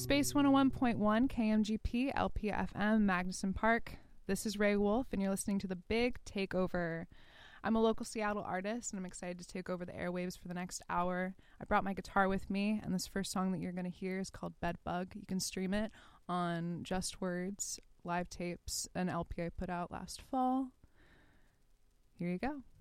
Space 101.1 KMGP LPFM Magnuson Park. This is Ray Wolf, and you're listening to The Big Takeover. I'm a local Seattle artist, and I'm excited to take over the airwaves for the next hour. I brought my guitar with me, and this first song that you're going to hear is called Bedbug. You can stream it on Just Words, live tapes, an LP I put out last fall. Here you go.